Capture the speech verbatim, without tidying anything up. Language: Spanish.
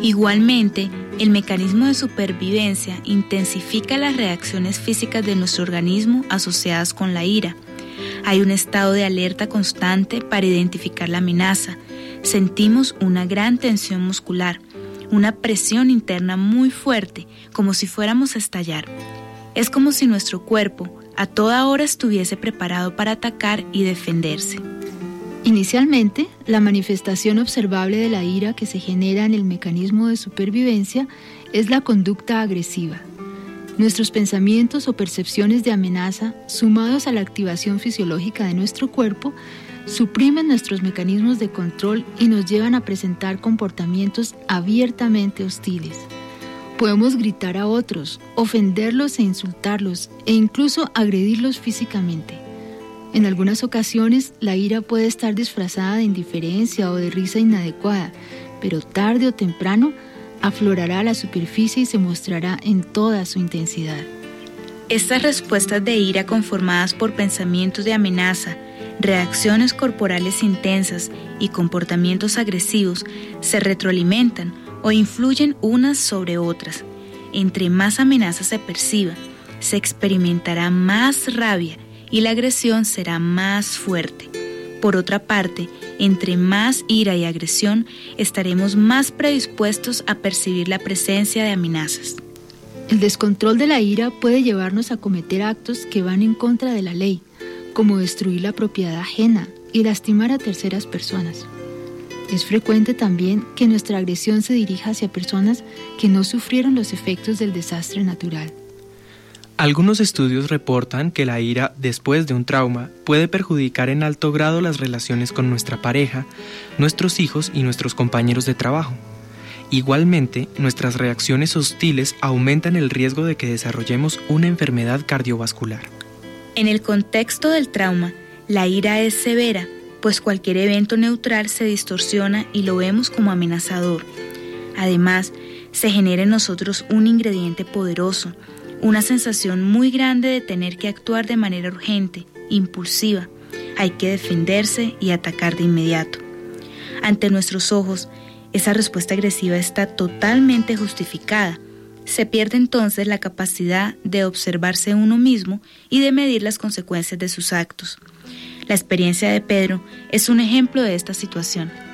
Igualmente, el mecanismo de supervivencia intensifica las reacciones físicas de nuestro organismo asociadas con la ira. Hay un estado de alerta constante para identificar la amenaza. Sentimos una gran tensión muscular, una presión interna muy fuerte, como si fuéramos a estallar. Es como si nuestro cuerpo a toda hora estuviese preparado para atacar y defenderse. Inicialmente, la manifestación observable de la ira que se genera en el mecanismo de supervivencia es la conducta agresiva. Nuestros pensamientos o percepciones de amenaza, sumados a la activación fisiológica de nuestro cuerpo, suprimen nuestros mecanismos de control y nos llevan a presentar comportamientos abiertamente hostiles. Podemos gritar a otros, ofenderlos e insultarlos, e incluso agredirlos físicamente. En algunas ocasiones, la ira puede estar disfrazada de indiferencia o de risa inadecuada, pero tarde o temprano aflorará a la superficie y se mostrará en toda su intensidad. Estas respuestas de ira conformadas por pensamientos de amenaza, reacciones corporales intensas y comportamientos agresivos se retroalimentan o influyen unas sobre otras. Entre más amenaza se perciba, se experimentará más rabia y la agresión será más fuerte. Por otra parte, entre más ira y agresión, estaremos más predispuestos a percibir la presencia de amenazas. El descontrol de la ira puede llevarnos a cometer actos que van en contra de la ley, como destruir la propiedad ajena y lastimar a terceras personas. Es frecuente también que nuestra agresión se dirija hacia personas que no sufrieron los efectos del desastre natural. Algunos estudios reportan que la ira después de un trauma puede perjudicar en alto grado las relaciones con nuestra pareja, nuestros hijos y nuestros compañeros de trabajo. Igualmente, nuestras reacciones hostiles aumentan el riesgo de que desarrollemos una enfermedad cardiovascular. En el contexto del trauma, la ira es severa, pues cualquier evento neutral se distorsiona y lo vemos como amenazador. Además, se genera en nosotros un ingrediente poderoso, una sensación muy grande de tener que actuar de manera urgente, impulsiva. Hay que defenderse y atacar de inmediato. Ante nuestros ojos, esa respuesta agresiva está totalmente justificada. Se pierde entonces la capacidad de observarse uno mismo y de medir las consecuencias de sus actos. La experiencia de Pedro es un ejemplo de esta situación.